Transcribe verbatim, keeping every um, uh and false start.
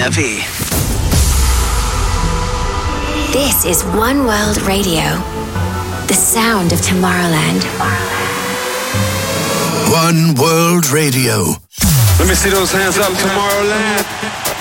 R W. This is One World Radio, the sound of Tomorrowland. One World Radio. Let me see those hands up, Tomorrowland.